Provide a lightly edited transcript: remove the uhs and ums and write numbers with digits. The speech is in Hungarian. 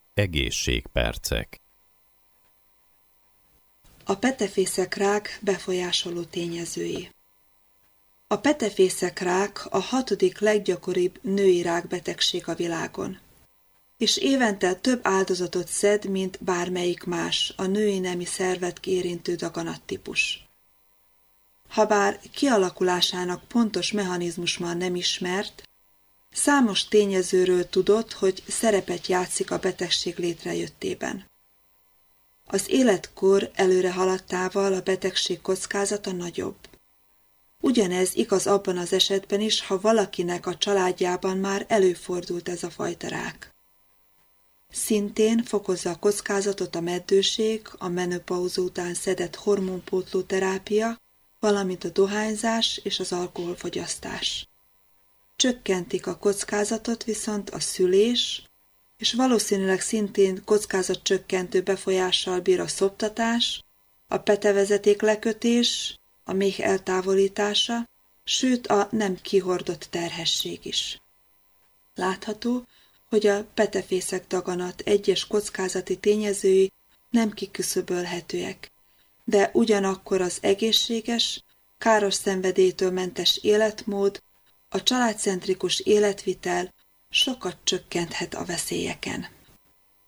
Egészségpercek. A petefészekrák befolyásoló tényezői. A petefészekrák a 6. leggyakoribb női rákbetegség a világon, és évente több áldozatot szed, mint bármelyik más a női nemi szervet érintő daganattípus. Habár kialakulásának pontos mechanizmus már nem ismert, számos tényezőről tudott, hogy szerepet játszik a betegség létrejöttében. Az életkor előre haladtával a betegség kockázata nagyobb. Ugyanez igaz abban az esetben is, ha valakinek a családjában már előfordult ez a fajta rák. Szintén fokozza a kockázatot a meddőség, a menopauza után szedett hormonpótló terápia, valamint a dohányzás és az alkoholfogyasztás. Csökkentik a kockázatot viszont a szülés, és valószínűleg szintén kockázatcsökkentő befolyással bír a szoptatás, a petevezeték lekötés, a méh eltávolítása, sőt a nem kihordott terhesség is. Látható, hogy a petefészek daganat egyes kockázati tényezői nem kiküszöbölhetőek, de ugyanakkor az egészséges, káros szenvedélytől mentes életmód, a családcentrikus életvitel sokat csökkenthet a veszélyeken.